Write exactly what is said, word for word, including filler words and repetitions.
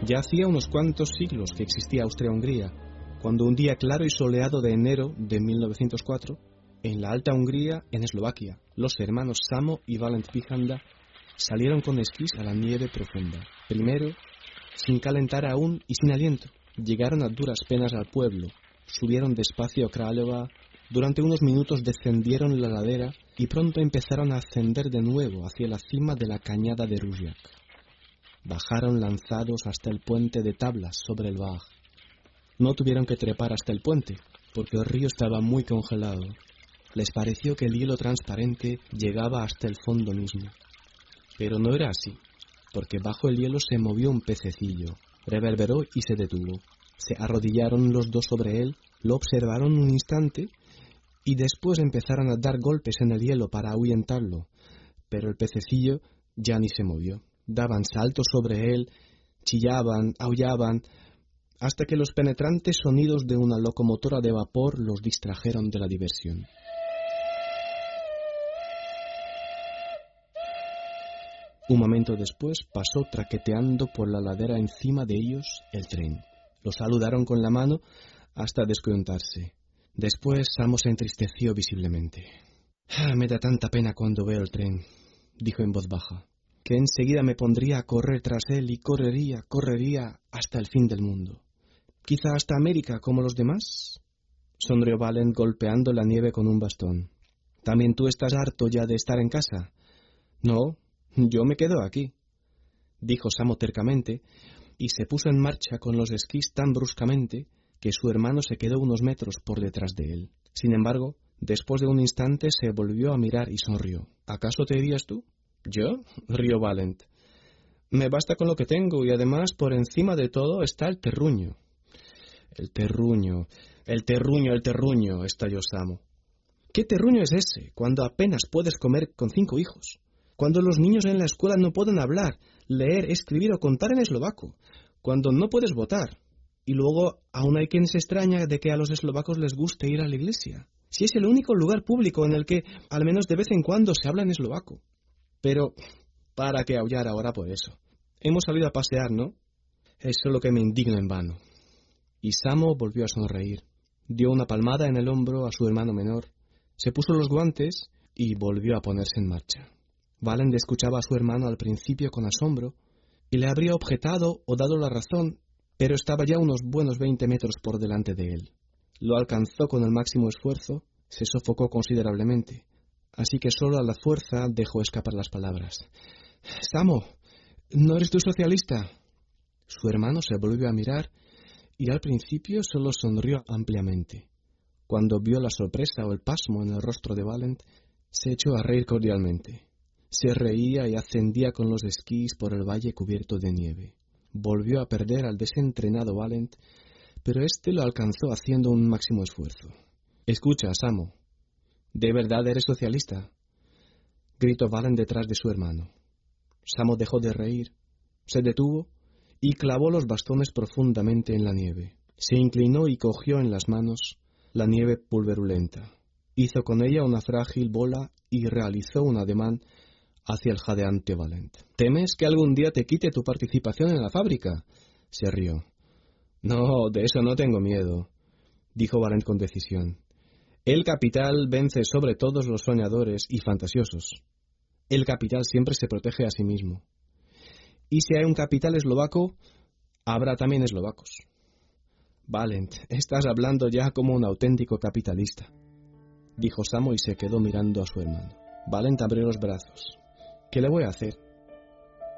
Ya hacía unos cuantos siglos que existía Austria-Hungría, cuando un día claro y soleado de enero de mil novecientos cuatro, en la Alta Hungría, en Eslovaquia, los hermanos Samo y Valent Pijanda salieron con esquís a la nieve profunda. Primero, sin calentar aún y sin aliento, llegaron a duras penas al pueblo, subieron despacio a Kralova, durante unos minutos descendieron la ladera y pronto empezaron a ascender de nuevo hacia la cima de la cañada de Ruzjak. Bajaron lanzados hasta el puente de tablas sobre el Váh. No tuvieron que trepar hasta el puente, porque el río estaba muy congelado. Les pareció que el hielo transparente llegaba hasta el fondo mismo. Pero no era así, porque bajo el hielo se movió un pececillo, reverberó y se detuvo. Se arrodillaron los dos sobre él, lo observaron un instante y después empezaron a dar golpes en el hielo para ahuyentarlo, pero el pececillo ya ni se movió. Daban saltos sobre él, chillaban, aullaban, hasta que los penetrantes sonidos de una locomotora de vapor los distrajeron de la diversión. Un momento después pasó traqueteando por la ladera encima de ellos el tren. Los saludaron con la mano hasta descontarse. Después Samo se entristeció visiblemente. Ah, me da tanta pena cuando veo el tren, dijo en voz baja, que enseguida me pondría a correr tras él y correría, correría hasta el fin del mundo. ¿Quizá hasta América como los demás? Sonrió Valent golpeando la nieve con un bastón. ¿También tú estás harto ya de estar en casa? No, yo me quedo aquí, dijo Samo tercamente, y se puso en marcha con los esquís tan bruscamente que su hermano se quedó unos metros por detrás de él. Sin embargo, después de un instante se volvió a mirar y sonrió. ¿Acaso te irías tú? ¿Yo? Rió Valent. Me basta con lo que tengo y además por encima de todo está el terruño. El terruño, el terruño, el terruño, estalló Samo. ¿Qué terruño es ese, cuando apenas puedes comer con cinco hijos? Cuando los niños en la escuela no pueden hablar, leer, escribir o contar en eslovaco, cuando no puedes votar. Y luego aún hay quien se extraña de que a los eslovacos les guste ir a la iglesia, si es el único lugar público en el que al menos de vez en cuando se habla en eslovaco. Pero, ¿para qué aullar ahora por eso? Hemos salido a pasear, ¿no? Es solo que me indigno en vano. Y Samo volvió a sonreír. Dio una palmada en el hombro a su hermano menor, se puso los guantes y volvió a ponerse en marcha. Valent escuchaba a su hermano al principio con asombro y le habría objetado o dado la razón, pero estaba ya unos buenos veinte metros por delante de él. Lo alcanzó con el máximo esfuerzo, se sofocó considerablemente, así que solo a la fuerza dejó escapar las palabras. «Samo, ¿no eres tú socialista?» Su hermano se volvió a mirar y al principio solo sonrió ampliamente. Cuando vio la sorpresa o el pasmo en el rostro de Valent, se echó a reír cordialmente. Se reía y ascendía con los esquís por el valle cubierto de nieve. Volvió a perder al desentrenado Valent, pero éste lo alcanzó haciendo un máximo esfuerzo. «Escucha, Samo, ¿de verdad eres socialista?», gritó Valent detrás de su hermano. Samo dejó de reír, se detuvo y clavó los bastones profundamente en la nieve. Se inclinó y cogió en las manos la nieve pulverulenta. Hizo con ella una frágil bola y realizó un ademán hacia el jadeante Valent. «¿Temes que algún día te quite tu participación en la fábrica?», se rió. «No, de eso no tengo miedo», dijo Valent con decisión. «El capital vence sobre todos los soñadores y fantasiosos. El capital siempre se protege a sí mismo. Y si hay un capital eslovaco, habrá también eslovacos». «Valent, estás hablando ya como un auténtico capitalista», dijo Samo y se quedó mirando a su hermano. Valent abrió los brazos. «¿Qué le voy a hacer?